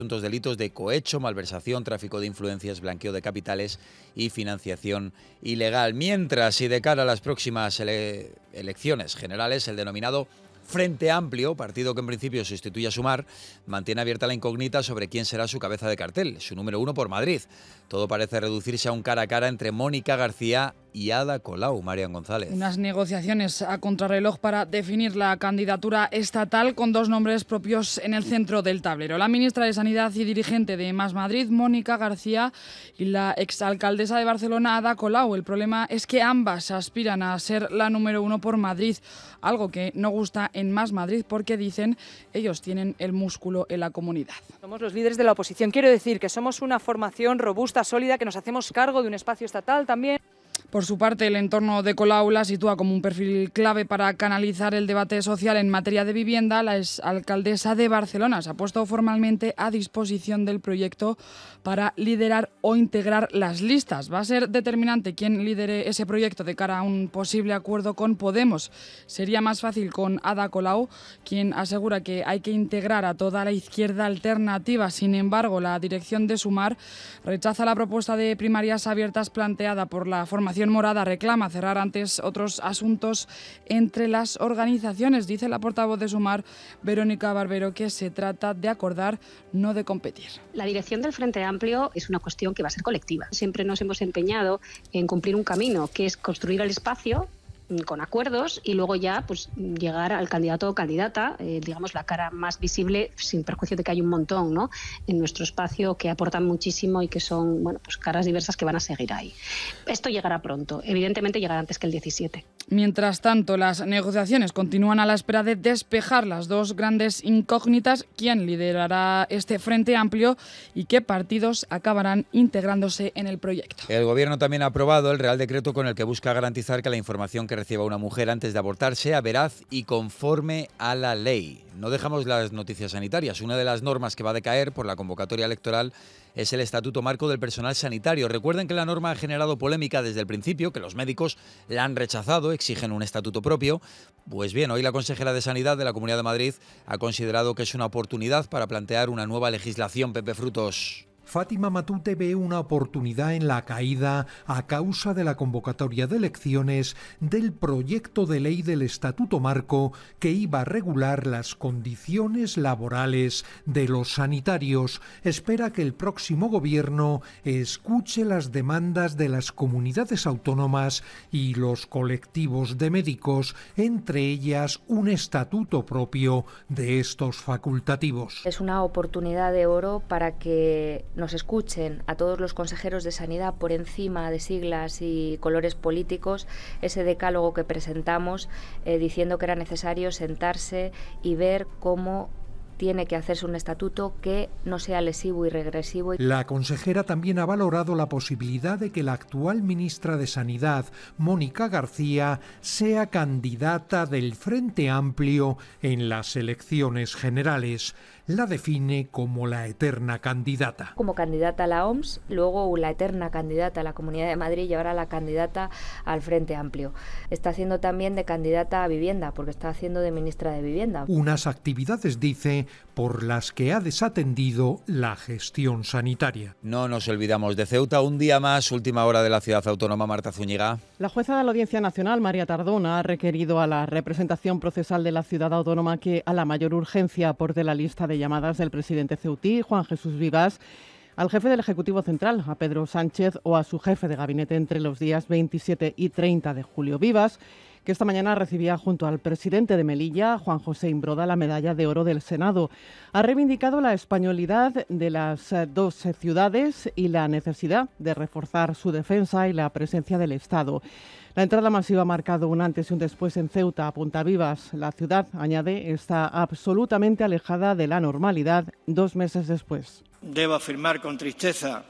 presuntos delitos de cohecho, malversación, tráfico de influencias, blanqueo de capitales y financiación ilegal. Mientras, y de cara a las próximas elecciones generales, el denominado Frente Amplio, partido que en principio sustituye a Sumar, mantiene abierta la incógnita sobre quién será su cabeza de cartel, su número 1 por Madrid. Todo parece reducirse a un cara a cara entre Mónica García y Ada Colau. Marian González. Unas negociaciones a contrarreloj para definir la candidatura estatal con dos nombres propios en el centro del tablero. La ministra de Sanidad y dirigente de Más Madrid, Mónica García, y la exalcaldesa de Barcelona, Ada Colau. El problema es que ambas aspiran a ser la número 1 por Madrid, algo que no gusta en Más Madrid porque dicen ellos tienen el músculo en la comunidad. Somos los líderes de la oposición. Quiero decir que somos una formación robusta, sólida, que nos hacemos cargo de un espacio estatal también. Por su parte, el entorno de Colau la sitúa como un perfil clave para canalizar el debate social en materia de vivienda. La exalcaldesa de Barcelona se ha puesto formalmente a disposición del proyecto para liderar o integrar las listas. Va a ser determinante quién lidere ese proyecto de cara a un posible acuerdo con Podemos. Sería más fácil con Ada Colau, quien asegura que hay que integrar a toda la izquierda alternativa. Sin embargo, la dirección de Sumar rechaza la propuesta de primarias abiertas planteada por la formación morada. Reclama cerrar antes otros asuntos entre las organizaciones. Dice la portavoz de Sumar, Verónica Barbero, que se trata de acordar, no de competir. La dirección del Frente Amplio es una cuestión que va a ser colectiva. Siempre nos hemos empeñado en cumplir un camino, que es construir el espacio con acuerdos y luego ya pues llegar al candidato o candidata, digamos la cara más visible, sin perjuicio de que hay un montón, ¿no?, en nuestro espacio que aportan muchísimo y que son, bueno, pues caras diversas que van a seguir ahí. Esto llegará pronto, evidentemente llegará antes que el 17. Mientras tanto, las negociaciones continúan a la espera de despejar las dos grandes incógnitas: quién liderará este Frente Amplio y qué partidos acabarán integrándose en el proyecto. El Gobierno también ha aprobado el Real Decreto con el que busca garantizar que la información que reciba una mujer antes de abortar sea veraz y conforme a la ley. No dejamos las noticias sanitarias. Una de las normas que va a decaer por la convocatoria electoral es el Estatuto Marco del Personal Sanitario. Recuerden que la norma ha generado polémica desde el principio, que los médicos la han rechazado, exigen un estatuto propio. Pues bien, hoy la consejera de Sanidad de la Comunidad de Madrid ha considerado que es una oportunidad para plantear una nueva legislación. Pepe Frutos. Fátima Matute ve una oportunidad en la caída a causa de la convocatoria de elecciones del proyecto de ley del Estatuto Marco que iba a regular las condiciones laborales de los sanitarios. Espera que el próximo gobierno escuche las demandas de las comunidades autónomas y los colectivos de médicos, entre ellas un estatuto propio de estos facultativos. Es una oportunidad de oro para que nos escuchen a todos los consejeros de sanidad por encima de siglas y colores políticos, ese decálogo que presentamos diciendo que era necesario sentarse y ver cómo tiene que hacerse un estatuto que no sea lesivo y regresivo. La consejera también ha valorado la posibilidad de que la actual ministra de Sanidad, Mónica García, sea candidata del Frente Amplio en las elecciones generales. La define como la eterna candidata. Como candidata a la OMS, luego la eterna candidata a la Comunidad de Madrid y ahora la candidata al Frente Amplio. Está haciendo también de candidata a vivienda, porque está haciendo de ministra de Vivienda. Unas actividades, dice, por las que ha desatendido la gestión sanitaria. No nos olvidamos de Ceuta. Un día más, última hora de la ciudad autónoma. Marta Zúñiga. La jueza de la Audiencia Nacional, María Tardona, ha requerido a la representación procesal de la ciudad autónoma que, a la mayor urgencia, aporte la lista de llamadas del presidente ceutí, Juan Jesús Vivas, al jefe del Ejecutivo Central, a Pedro Sánchez, o a su jefe de gabinete entre los días 27 y 30 de julio. Vivas, que esta mañana recibía junto al presidente de Melilla, Juan José Imbroda, la medalla de oro del Senado. Ha reivindicado la españolidad de las dos ciudades y la necesidad de reforzar su defensa y la presencia del Estado. La entrada masiva ha marcado un antes y un después en Ceuta, apunta Vivas. La ciudad, añade, está absolutamente alejada de la normalidad 2 meses después. Debo afirmar con tristeza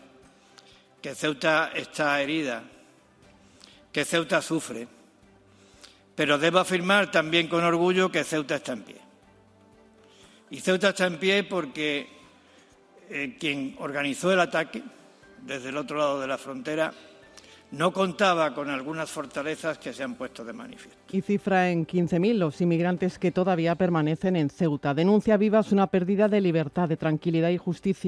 que Ceuta está herida, que Ceuta sufre, pero debo afirmar también con orgullo que Ceuta está en pie. Y Ceuta está en pie porque quien organizó el ataque desde el otro lado de la frontera no contaba con algunas fortalezas que se han puesto de manifiesto. Y cifra en 15.000 los inmigrantes que todavía permanecen en Ceuta. Denuncia Vivas una pérdida de libertad, de tranquilidad y justicia.